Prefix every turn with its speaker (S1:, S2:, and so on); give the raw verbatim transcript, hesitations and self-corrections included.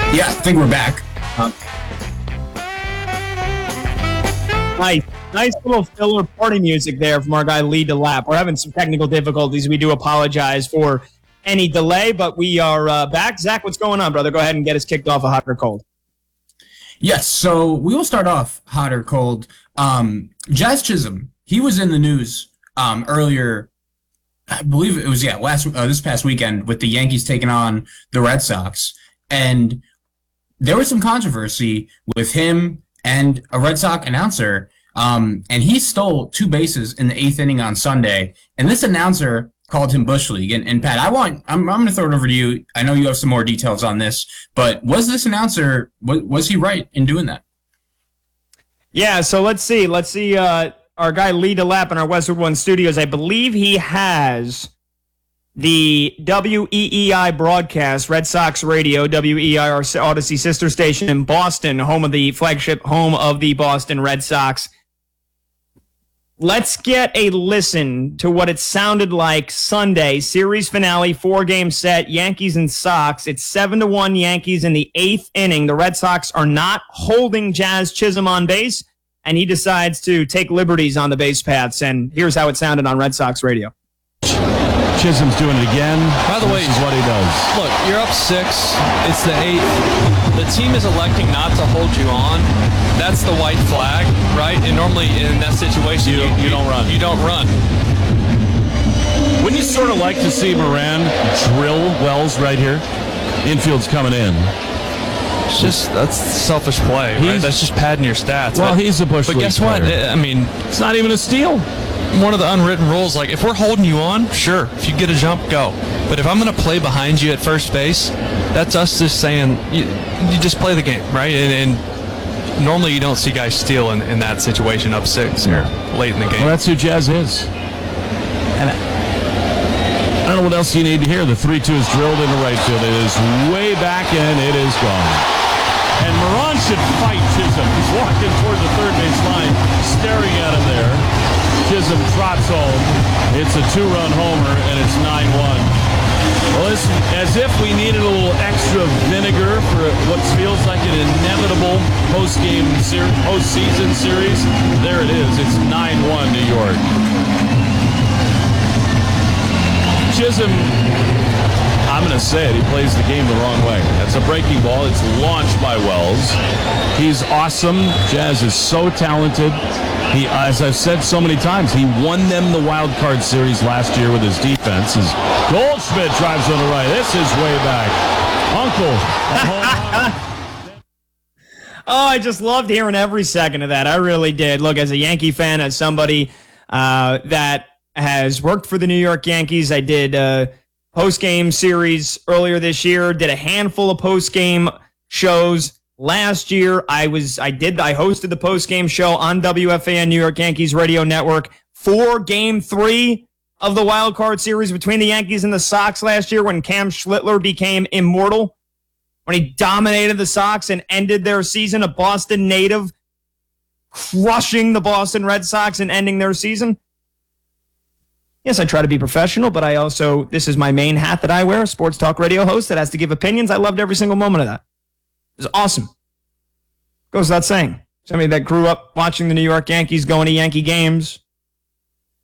S1: Yeah, I think we're back. Um,
S2: nice, nice little filler party music there from our guy Lee DeLapp. We're having some technical difficulties. We do apologize for any delay, but we are uh, back. Zach, what's going on, brother? Go ahead and get us kicked off a hot or cold.
S1: Yes, so we will start off hot or cold. Um, Jazz Chisholm, he was in the news um, earlier. I believe it was yeah last uh, this past weekend with the Yankees taking on the Red Sox, and there was some controversy with him and a Red Sox announcer, um, and he stole two bases in the eighth inning on Sunday. And this announcer called him Bush League. And, and Pat, I want I'm I'm going to throw it over to you. I know you have some more details on this, but was this announcer was, was he right in doing that?
S2: Yeah. So let's see. Let's see. Uh, our guy Lee DeLapp in our Westwood One Studios. I believe he has the W E E I broadcast, Red Sox Radio, W E E I, our Odyssey sister station in Boston, home of the flagship home of the Boston Red Sox. Let's get a listen to what it sounded like Sunday, series finale, four-game set, Yankees and Sox. It's seven to one Yankees in the eighth inning. The Red Sox are not holding Jazz Chisholm on base, and he decides to take liberties on the base paths. And here's how it sounded on Red Sox Radio.
S3: Chisholm's doing it again.
S4: By the way,
S3: this is what he does.
S4: Look, you're up six. It's the eighth. The team is electing not to hold you on. That's the white flag, right? And normally in that situation,
S3: you, you, you don't run.
S4: You don't run.
S3: Wouldn't you sort of like to see Moran drill Wells right here? Infield's coming in.
S4: It's just that's selfish play, right? That's just padding your stats.
S3: Well,
S4: but,
S3: he's a Bush
S4: But
S3: League
S4: guess
S3: player.
S4: what? I mean,
S3: it's not even a steal.
S4: One of the unwritten rules, like if we're holding you on, sure, if you get a jump, go. But if I'm going to play behind you at first base, that's us just saying you, you just play the game, right? And, and normally you don't see guys steal in, in that situation up six here late in the game.
S3: Well, that's who Jazz is. And I, I don't know what else you need to hear. The three two is drilled into right field. It is way back and it is gone. And Moran should fight Chisholm. He's walking toward the third base line, staring at him there. Chisholm trots home. It's a two-run homer, and it's nine one. Well, listen, as if we needed a little extra vinegar for what feels like an inevitable post-game ser- postseason series, there it is. It's nine one New York. Chisholm, I'm going to say it, he plays the game the wrong way. That's a breaking ball. It's launched by Wells. He's awesome. Jazz is so talented. He, as I've said so many times, he won them the wild card series last year with his defense. As Goldschmidt drives on the right. This is way back. Uncle.
S2: Oh, I just loved hearing every second of that. I really did. Look, as a Yankee fan, as somebody uh, that has worked for the New York Yankees, I did a post-game series earlier this year, did a handful of post-game shows. Last year, I was I did I hosted the post-game show on W F A N New York Yankees Radio Network for Game Three of the wild card series between the Yankees and the Sox last year, when Cam Schlittler became immortal, when he dominated the Sox and ended their season, a Boston native, crushing the Boston Red Sox and ending their season. Yes, I try to be professional, but I also this is my main hat that I wear, sports talk radio host that has to give opinions. I loved every single moment of that. It was awesome. Goes without saying. Somebody that grew up watching the New York Yankees, going to Yankee games,